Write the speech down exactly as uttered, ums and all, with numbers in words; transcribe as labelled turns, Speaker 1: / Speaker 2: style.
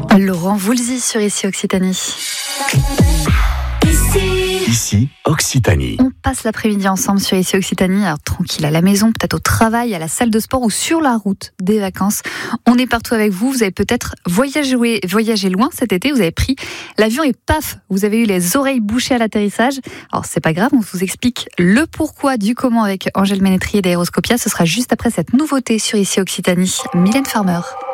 Speaker 1: Laurent Voulzy sur Ici Occitanie.
Speaker 2: Ici Occitanie.
Speaker 1: On passe l'après-midi ensemble sur Ici Occitanie, alors tranquille à la maison, peut-être au travail, à la salle de sport ou sur la route des vacances. On est partout avec vous, vous avez peut-être voyagé, voyagé loin cet été, vous avez pris l'avion et paf, vous avez eu les oreilles bouchées à l'atterrissage. Alors c'est pas grave, on vous explique le pourquoi du comment avec Angèle Ménétrier d'Aéroscopia. Ce sera juste après cette nouveauté sur Ici Occitanie. Mylène Farmer.